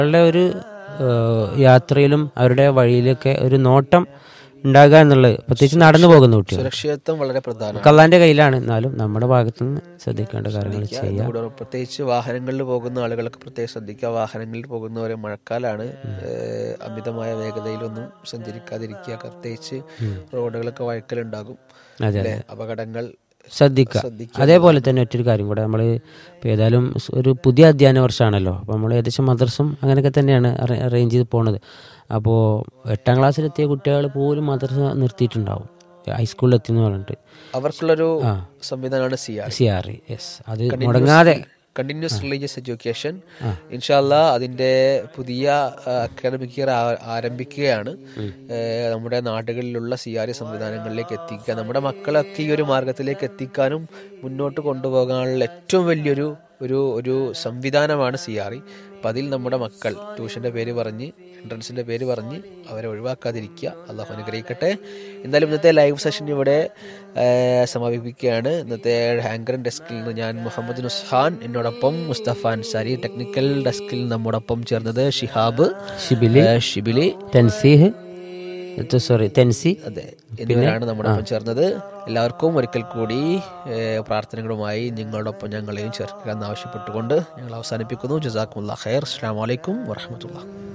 അവരുടെ ഒരു യാത്രയിലും അവരുടെ വഴിയിലൊക്കെ ഒരു നോട്ടം ഉണ്ടാകുക എന്നുള്ളത്, പ്രത്യേകിച്ച് നടന്നു പോകുന്ന കുട്ടികൾ, സുരക്ഷിതത്വം വളരെ പ്രധാനമാണ്. അള്ളാന്റെ കയ്യിലാണ്. എന്നാലും നമ്മുടെ ഭാഗത്തുനിന്ന് ശ്രദ്ധിക്കേണ്ട കാര്യങ്ങൾ ചെയ്യാം. പ്രത്യേകിച്ച് വാഹനങ്ങളിൽ പോകുന്ന ആളുകൾക്ക് പ്രത്യേകം ശ്രദ്ധിക്കുക. വാഹനങ്ങളിൽ പോകുന്നവരെ മഴക്കാലാണ്, അമിതമായ വേഗതയിലൊന്നും സഞ്ചരിക്കാതിരിക്കുക. പ്രത്യേകിച്ച് റോഡുകളൊക്കെ വഴുക്കലുണ്ടാകും, അപകടങ്ങൾ ശ്രദ്ധിക്കുക. അതേപോലെ തന്നെ മറ്റൊരു കാര്യം കൂടെ, നമ്മൾ ഏതായാലും ഒരു പുതിയ അധ്യയന വർഷമാണല്ലോ, അപ്പോൾ നമ്മൾ ഏകദേശം മദ്രസും അങ്ങനെയൊക്കെ തന്നെയാണ് അറേഞ്ച് ചെയ്ത് പോണത്. അപ്പോൾ 8ാം ക്ലാസ്സിലെത്തിയ കുട്ടികൾ പോലും മദ്രസ നിർത്തിയിട്ടുണ്ടാവും, ഹൈസ്കൂളിൽ എന്ന് പറഞ്ഞിട്ട്. അവർക്കുള്ളൊരു സംവിധാനമാണ് CRE. യെസ്, അത് മുടങ്ങാതെ കണ്ടിന്യൂസ് റിലീജിയസ് എഡ്യൂക്കേഷൻ. ഇൻഷാ അല്ലാ അതിന്റെ പുതിയ അക്കാഡമിക് ഇയർ ആരംഭിക്കുകയാണ്. നമ്മുടെ നാടുകളിലുള്ള CRE സംവിധാനങ്ങളിലേക്ക് എത്തിക്കുക, നമ്മുടെ മക്കളൊക്കെ ഈ ഒരു മാർഗത്തിലേക്ക് എത്തിക്കാനും മുന്നോട്ട് കൊണ്ടുപോകാനുള്ള ഏറ്റവും വലിയൊരു ഒരു സംവിധാനമാണ് CRE. അപ്പം അതിൽ നമ്മുടെ മക്കൾ ട്യൂഷൻ്റെ പേര് പറഞ്ഞ്, എൻട്രൻസിൻ്റെ പേര് പറഞ്ഞ് അവരെ ഒഴിവാക്കാതിരിക്കുക. അള്ളാഹു അനുഗ്രഹിക്കട്ടെ. എന്തായാലും ഇന്നത്തെ ലൈവ് സെഷൻ ഇവിടെ സമാപിപ്പിക്കുകയാണ്. ഇന്നത്തെ ഹാങ്കറിൻ ഡെസ്കിൽ നിന്ന് ഞാൻ മുഹമ്മദ് നുസ്ഹാൻ, എന്നോടൊപ്പം മുസ്തഫ അൻസാരി, ടെക്നിക്കൽ ഡെസ്കിൽ നമ്മോടൊപ്പം ചേർന്നത് ഷിഹാബ്, ഷിബിലി, തെൻസി, അതെ, എന്നിവരാണ് നമ്മോടൊപ്പം ചേർന്നത്. എല്ലാവർക്കും ഒരിക്കൽ കൂടി പ്രാർത്ഥനകളുമായി നിങ്ങളോടൊപ്പം ഞങ്ങളെയും ചേർക്കുക എന്നാവശ്യപ്പെട്ടുകൊണ്ട് ഞങ്ങൾ അവസാനിപ്പിക്കുന്നു. ജസാക്കുമുല്ലാഹ് ഖൈർ. അസ്സലാമു അലൈക്കും വറഹ്മത്തുള്ളാഹി.